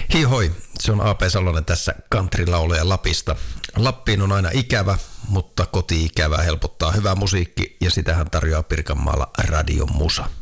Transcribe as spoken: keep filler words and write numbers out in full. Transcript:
Hii hoi, se on A P Salonen tässä countrylaulaja Lapista. Lappiin on aina ikävä, mutta koti-ikävä helpottaa hyvä musiikki ja sitähän tarjoaa Pirkanmaalla Radion Musa.